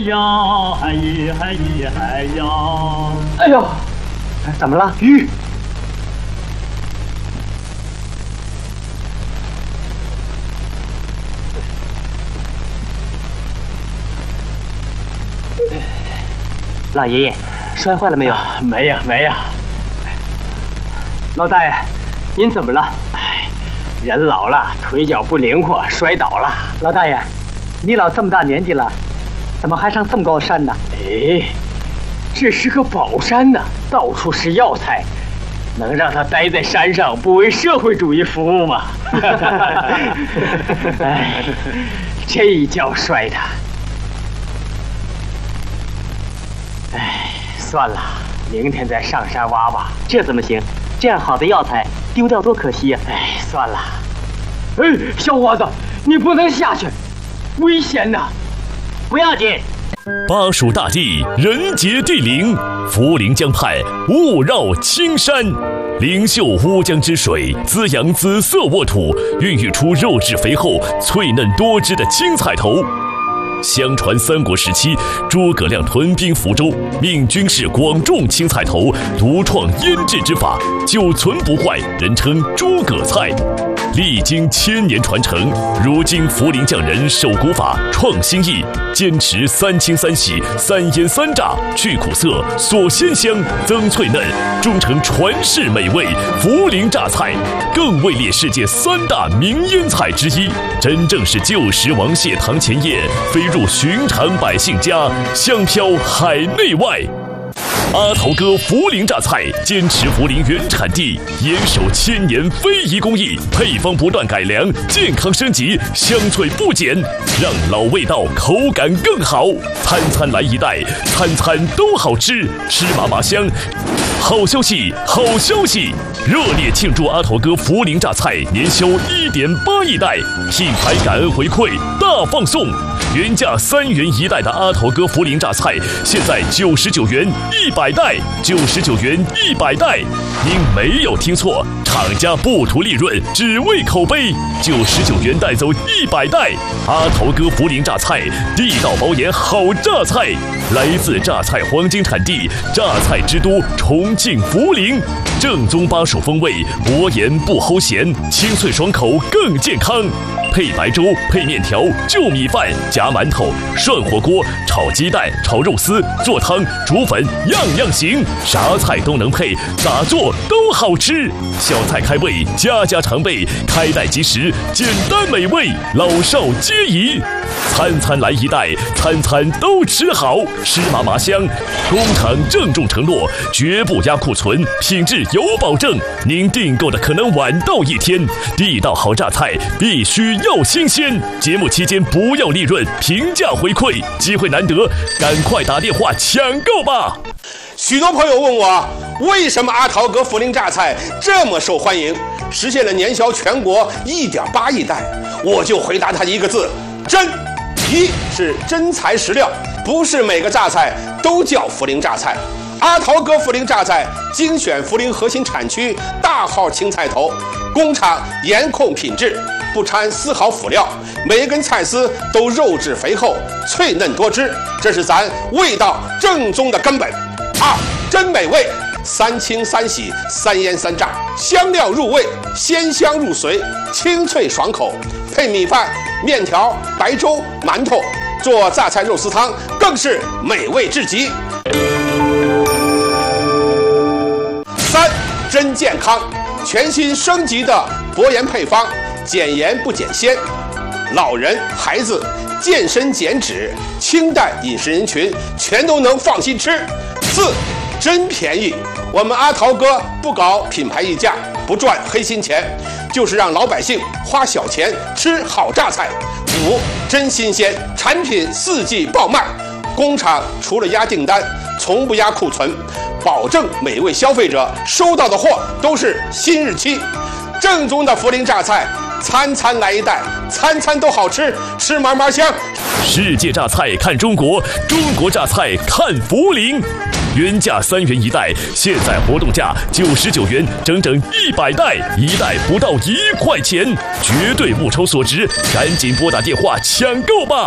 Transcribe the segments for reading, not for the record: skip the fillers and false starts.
呀，嗨呀嗨呀嗨呀！ 哎呦，怎么了？鱼。老爷爷，摔坏了没有？ 没有没有。 老大爷，您怎么了？ 哎，人老了，腿脚不灵活，摔倒了。 老大爷，你老这么大年纪了，怎么还上这么高的山呢？ 哎，这是个宝山呢，到处是药材，能让他待在山上，不为社会主义服务吗？哎，这一跤摔的。哎，算了，明天再上山挖吧。 这怎么行？这样好的药材丢掉多可惜呀！ 哎，算了。哎，小伙子，你不能下去，危险呐！ 不要紧。 巴蜀大地，人杰地灵，涪陵江畔雾绕青山，灵秀乌江之水滋养紫色沃土，孕育出肉质肥厚、脆嫩多汁的青菜头。相传三国时期，诸葛亮屯兵福州，命军士广种青菜头，独创腌制之法，久存不坏，人称诸葛菜。历经1000年传承，如今涪陵匠人守古法，创新意，坚持3清3洗、3腌3炸，去苦涩，锁鲜香，增脆嫩，终成传世美味涪陵榨菜，更位列世界3大名腌菜之一，真正是旧时王谢堂前燕，飞入寻常百姓家，香飘海内外。阿桃哥涪陵榨菜坚持涪陵原产地，严守1000年非遗工艺，配方不断改良，健康升级，香脆不减，让老味道口感更好。餐餐来一袋，餐餐都好吃，吃麻麻香。好消息，好消息！热烈庆祝阿桃哥涪陵榨菜年销1.8亿袋，品牌感恩回馈大放送。原价3元1袋的阿桃哥涪陵榨菜，现在99元100袋，99元100袋。您没有听错，厂家不图利润，只为口碑。99元带走100袋，阿桃哥涪陵榨菜，地道保研好榨菜，来自榨菜黄金产地，榨菜之都重庆涪陵，正宗巴蜀风味，薄盐不齁咸，清脆爽口更健康。配白粥，配面条，就米饭，夹馒头，涮火锅，炒鸡蛋，炒肉丝，做汤，煮粉，样样行，啥菜都能配，咋做都好吃。小菜开胃，家家常备，开袋即食，简单美味，老少皆宜。餐餐来一袋，餐餐都吃好，吃麻麻香。工厂郑重承诺，绝不压库存，品质有保证。您订购的可能晚到1天，地道好榨菜必须要新鲜。节目期间不要利润，平价回馈，机会难得，赶快打电话抢购吧！ 许多朋友问我，为什么阿桃哥涪陵榨菜这么受欢迎，实现了年销全国1.8亿袋？我就回答他一个字：真。一是真材实料，不是每个榨菜都叫涪陵榨菜。阿桃哥涪陵榨菜精选涪陵核心产区大号青菜头，工厂严控品质，不掺丝毫辅料，每一根菜丝都肉质肥厚，脆嫩多汁，这是咱味道正宗的根本。二，真美味，3清3洗3腌3炸，香料入味，鲜香入髓，清脆爽口，配米饭、面条、白粥、馒头，做榨菜肉丝汤更是美味至极。三，真健康，全新升级的薄盐配方，减盐不减鲜，老人、孩子、健身减脂、清淡饮食人群全都能放心吃。四，真便宜，我们阿桃哥不搞品牌溢价，不赚黑心钱，就是让老百姓花小钱吃好榨菜。五，真新鲜，产品4季爆卖，工厂除了压订单，从不压库存，保证每位消费者收到的货都是新日期。正宗的涪陵榨菜，餐餐来一袋，餐餐都好吃，吃嘛嘛香。 世界榨菜看中国，中国榨菜看涪陵。原价3元1袋，现在活动价99元，整整100袋，一袋不到1块钱，绝对物超所值，赶紧拨打电话抢购吧！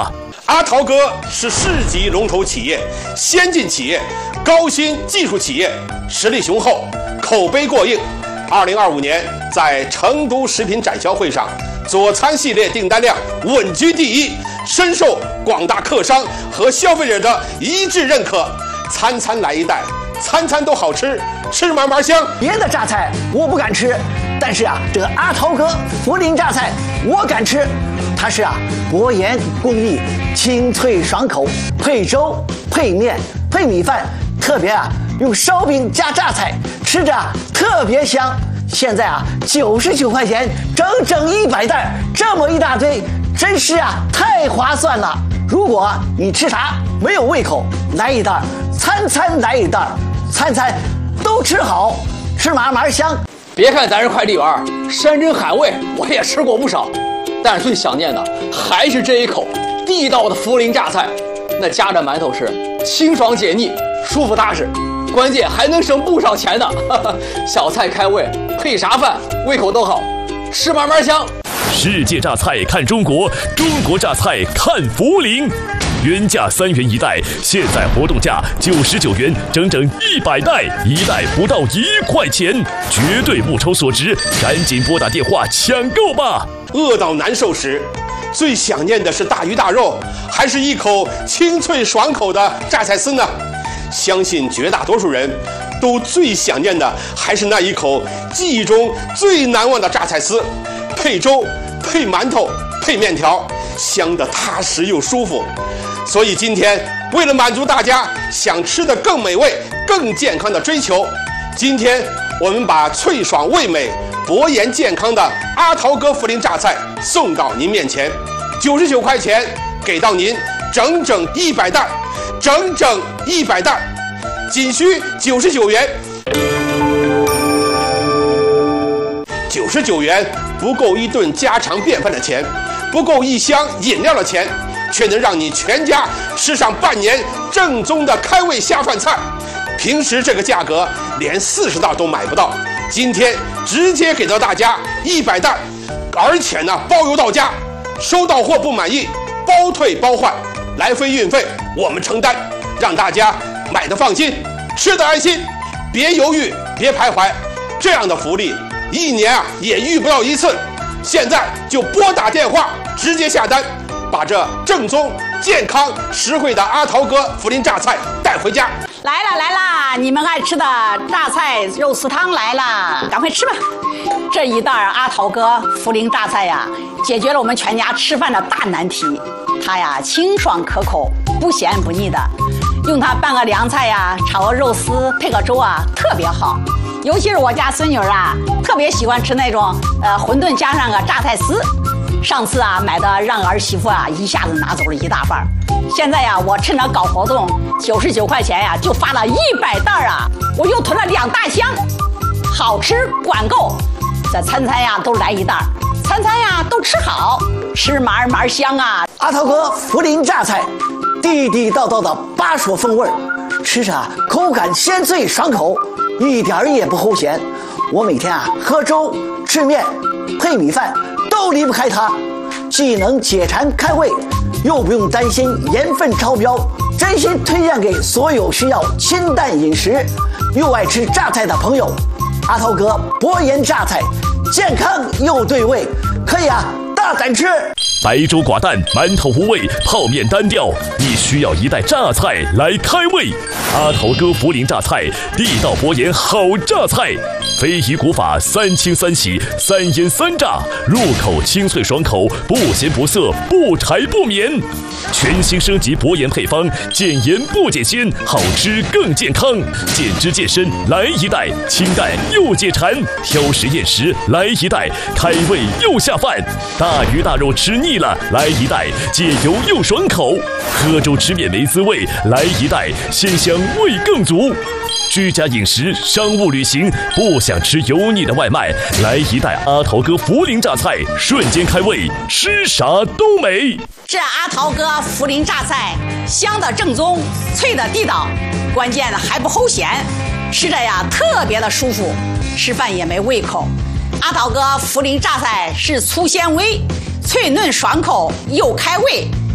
阿陶哥是市级龙头企业、先进企业、高新技术企业，实力雄厚，口碑过硬。2025年在成都食品展销会上，佐餐系列订单量稳居第一，深受广大客商和消费者的一致认可。餐餐来一袋，餐餐都好吃，吃嘛嘛香。 别的榨菜我不敢吃，但是啊，这个阿陶哥涪陵榨菜我敢吃。它是啊，薄盐工艺，清脆爽口，配粥、配面、配米饭，特别啊用烧饼加榨菜，吃着啊特别香。现在啊99块钱，整整100袋，这么一大堆，真是啊太划算了。如果你吃啥没有胃口，来一袋，餐餐来一袋，餐餐都吃好，吃嘛嘛香。 别看咱是快递员，山珍海味我也吃过不少，但是最想念的还是这一口地道的涪陵榨菜。那夹着馒头吃，清爽解腻，舒服踏实，关键还能省不少钱呢。小菜开胃，配啥饭胃口都好，吃嘛嘛香。 世界榨菜看中国，中国榨菜看涪陵。原价3元一袋，现在活动价99元，整整100袋，一袋不到1块钱，绝对物超所值，赶紧拨打电话抢购吧！ 饿到难受时，最想念的是大鱼大肉，还是一口清脆爽口的榨菜丝呢？相信绝大多数人都最想念的还是那一口记忆中最难忘的榨菜丝，配粥、配馒头、配面条，香得踏实又舒服。所以今天为了满足大家想吃的更美味、更健康的追求，今天我们把脆爽味美、薄盐健康的阿陶哥涪陵榨菜送到您面前，99块钱给到您整整100袋，整整100袋，仅需99元。99元不够一顿家常便饭的钱，不够一箱饮料的钱，却能让你全家吃上半年正宗的开胃下饭菜。平时这个价格连40袋都买不到，今天直接给到大家100袋，而且呢包邮到家，收到货不满意包退包换，来回运费我们承担，让大家买得放心，吃得安心，别犹豫，别徘徊。这样的福利一年也遇不到一次，现在就拨打电话直接下单，把这正宗、健康、实惠的阿陶哥涪陵榨菜带回家。 来啦，你们爱吃的榨菜肉丝汤来了，赶快吃吧！这一袋阿陶哥涪陵榨菜呀，解决了我们全家吃饭的大难题。它呀清爽可口，不咸不腻的，用它拌个凉菜呀，炒个肉丝，配个粥啊，特别好。尤其是我家孙女啊，特别喜欢吃那种馄饨加上个榨菜丝。上次啊买的让儿媳妇啊一下子拿走了1大半，现在呀我趁着搞活动，99块钱呀就发了100袋啊，我又囤了2大箱，好吃管够，这餐餐呀都来一袋，餐餐呀都吃好，吃嘛嘛香啊！ 阿陶哥涪陵榨菜，地地道道的巴蜀风味，吃着口感鲜脆爽口，一点也不齁咸。我每天啊喝粥、吃面、配米饭都离不开它，既能解馋开胃，又不用担心盐分超标，真心推荐给所有需要清淡饮食又爱吃榨菜的朋友。阿陶哥薄盐榨菜，健康又对味，可以啊大胆吃。 白粥寡淡，馒头无味，泡面单调，你需要一袋榨菜来开胃。阿陶哥涪陵榨菜，地道薄盐好榨菜，非遗古法3清3洗3腌3炸，入口清脆爽口，不咸不涩，不柴不绵。全新升级薄盐配方，减盐不减鲜，好吃更健康，减脂健身来一袋，清淡又解馋，挑食厌食来一袋，开胃又下饭，大鱼大肉吃腻了来一袋，解油又爽口，喝粥吃面没滋味来一袋，鲜香味更足。居家饮食、商务旅行不想吃油腻的外卖，来一袋阿陶哥涪陵榨菜，瞬间开胃，吃啥都美。 这阿陶哥涪陵榨菜，香的正宗，脆的地道，关键的还不齁咸，吃着呀特别的舒服，吃饭也没胃口。阿陶哥涪陵榨菜是粗纤维、脆嫩爽口又开胃，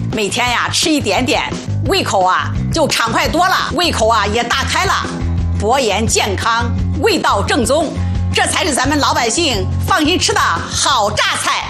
每天呀吃一点点，胃口啊就畅快多了，胃口啊也大开了，薄盐健康，味道正宗，这才是咱们老百姓放心吃的好榨菜。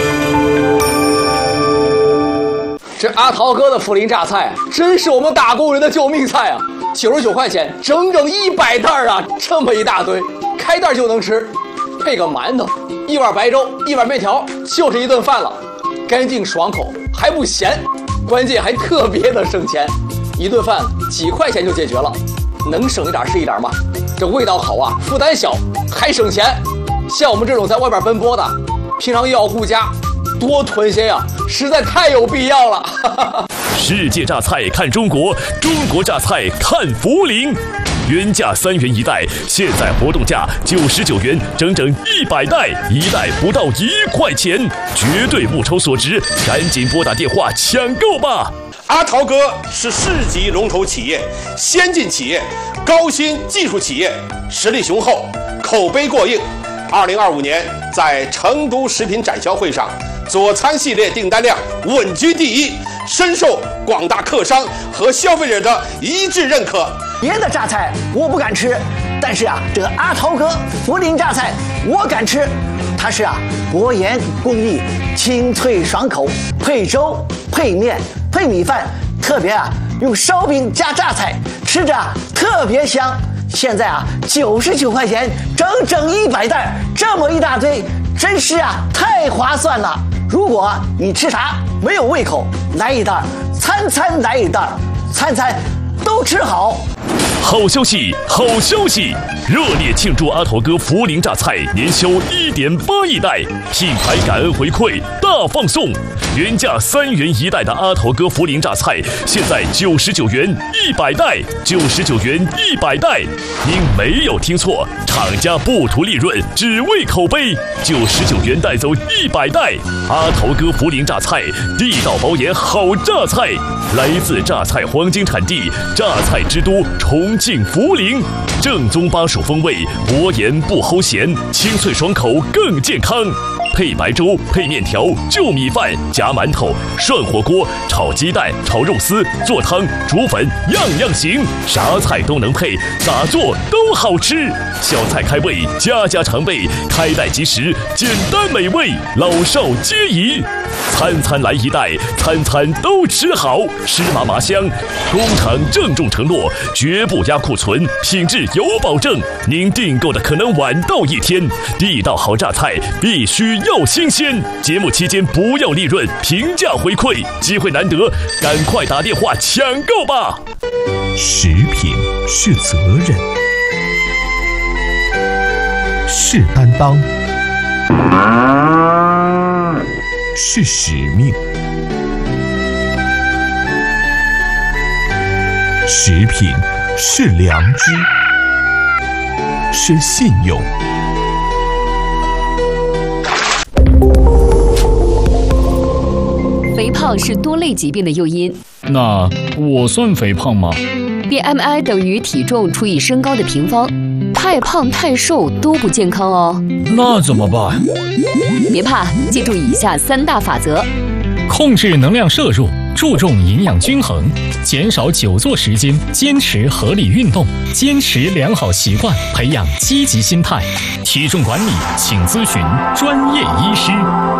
这阿桃哥的涪陵榨菜真是我们打工人的救命菜啊！99块钱，整整100袋啊，这么一大堆，开袋就能吃，配个馒头，一碗白粥，一碗面条，就是一顿饭了，干净爽口，还不咸，关键还特别的省钱，一顿饭几块钱就解决了，能省一点是一点嘛。这味道好啊，负担小，还省钱。像我们这种在外边奔波的，平常又要顾家，多囤些呀，实在太有必要了。 世界榨菜看中国，中国榨菜看涪陵。原价3元一袋，现在活动价99元，整整100袋，一袋不到1块钱，绝对物超所值，赶紧拨打电话抢购吧！ 阿桃哥是市级龙头企业、先进企业、高新技术企业，实力雄厚，口碑过硬。2025年在成都食品展销会上，佐餐系列订单量稳居第一，深受广大客商和消费者的一致认可。 别的榨菜我不敢吃，但是啊，这个阿桃哥涪陵榨菜我敢吃。它是啊，薄盐工艺，清脆爽口，配粥、配面、配米饭，特别啊用烧饼加榨菜，吃着特别香。现在啊，99块钱，整整100袋，这么一大堆，真是啊太划算了。如果你吃啥没有胃口，来一袋，餐餐来一袋，餐餐都吃好。 好消息，好消息！热烈庆祝阿桃哥涪陵榨菜年销1.8亿袋，品牌感恩回馈大放送。原价3元一袋的阿桃哥涪陵榨菜，现在99元100袋，99元100袋。您没有听错，厂家不图利润，只为口碑，99元带走100袋。阿桃哥涪陵榨菜，地道保研好榨菜，来自榨菜黄金产地，榨菜之都重庆涪陵，正宗巴蜀风味，薄盐不齁咸，清脆爽口更健康。配白粥，配面条，就米饭，夹馒头，涮火锅，炒鸡蛋，炒肉丝，做汤，煮粉，样样行，啥菜都能配，咋做都好吃。小菜开胃，家家常备，开袋即食，简单美味，老少皆宜。餐餐来一袋，餐餐都吃好，湿麻麻香。工厂郑重承诺，绝不压库存，品质有保证。您订购的可能晚到1天，地道好榨菜必须要新鲜。节目期间不要利润，平价回馈，机会难得，赶快打电话抢购吧！ 食品是责任，是担当，是使命。食品是良知，是信用。 肥胖是多类疾病的诱因。 那我算肥胖吗？ BMI 等于体重除以身高的平方，太胖太瘦都不健康哦。 那怎么办？ 别怕，记住以下3大法则： 控制能量摄入，注重营养均衡，减少久坐时间，坚持合理运动，坚持良好习惯，培养积极心态。体重管理，请咨询专业医师。